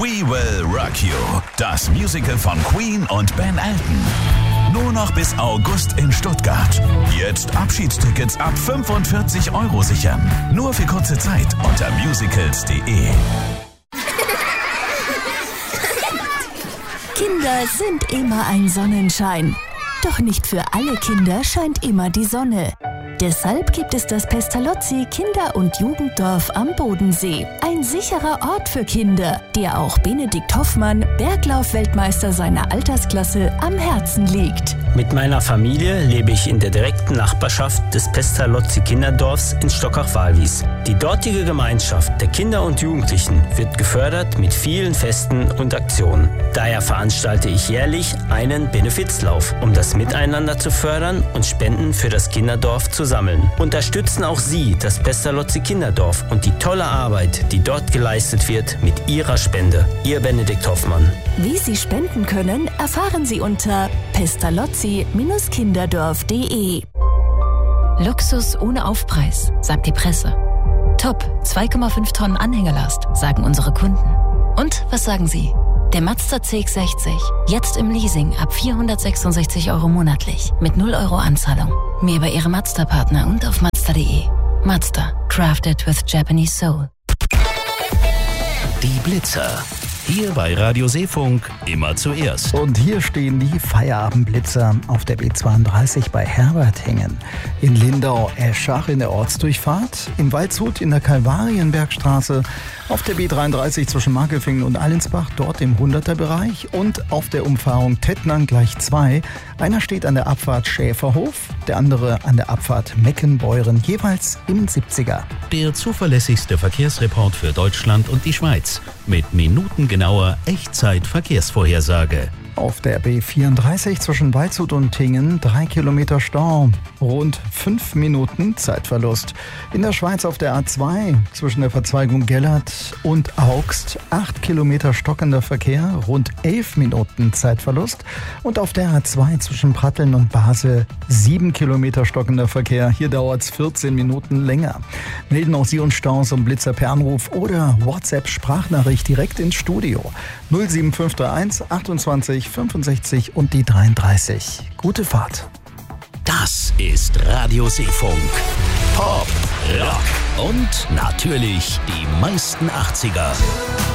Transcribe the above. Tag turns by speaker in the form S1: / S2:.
S1: We Will Rock You, das Musical von Queen und Ben Elton. Nur noch bis August in Stuttgart. Jetzt Abschiedstickets ab 45 € sichern. Nur für kurze Zeit unter musicals.de.
S2: Kinder sind immer ein Sonnenschein. Doch nicht für alle Kinder scheint immer die Sonne. Deshalb gibt es das Pestalozzi Kinder- und Jugenddorf am Bodensee. Ein sicherer Ort für Kinder, der auch Benedikt Hoffmann, Berglauf-Weltmeister seiner Altersklasse, am Herzen liegt.
S3: Mit meiner Familie lebe ich in der direkten Nachbarschaft des Pestalozzi Kinderdorfs in Stockach-Walwies. Die dortige Gemeinschaft der Kinder und Jugendlichen wird gefördert mit vielen Festen und Aktionen. Daher veranstalte ich jährlich einen Benefizlauf, um das Miteinander zu fördern und Spenden für das Kinderdorf zu sammeln. Unterstützen auch Sie das Pestalozzi Kinderdorf und die tolle Arbeit, die dort geleistet wird, mit Ihrer Spende. Ihr Benedikt Hoffmann.
S2: Wie Sie spenden können, erfahren Sie unter pestalozzi-kinderdorf.de.
S4: Luxus ohne Aufpreis, sagt die Presse. Top, 2,5 Tonnen Anhängerlast, sagen unsere Kunden. Und was sagen Sie? Der Mazda CX-60, jetzt im Leasing ab 466 € monatlich, mit 0 € Anzahlung. Mehr bei Ihrem Mazda-Partner und auf Mazda.de. Mazda, crafted with Japanese soul.
S1: Die Blitzer. Hier bei Radio Seefunk immer zuerst.
S5: Und hier stehen die Feierabendblitzer auf der B32 bei Herberthingen, in Lindau-Eschach in der Ortsdurchfahrt, in Waldshut in der Kalvarienbergstraße, auf der B33 zwischen Markelfingen und Allensbach, dort im 100er-Bereich und auf der Umfahrung Tettnang gleich 2. Einer steht an der Abfahrt Schäferhof, der andere an der Abfahrt Meckenbeuren, jeweils im 70er.
S1: Der zuverlässigste Verkehrsreport für Deutschland und die Schweiz mit minutengenauer Echtzeit-Verkehrsvorhersage.
S5: Auf der B34 zwischen Waldshut und Tingen 3 Kilometer Stau, rund 5 Minuten Zeitverlust. In der Schweiz auf der A2 zwischen der Verzweigung Gellert und Augst 8 Kilometer stockender Verkehr, rund 11 Minuten Zeitverlust. Und auf der A2 zwischen Pratteln und Basel 7 Kilometer stockender Verkehr. Hier dauert es 14 Minuten länger. Melden auch Sie uns Staus und Blitzer per Anruf oder WhatsApp-Sprachnachricht direkt ins Studio. 07531 28 65 und die 33. Gute Fahrt.
S1: Das ist Radio Seefunk. Pop, Rock und natürlich die meisten 80er.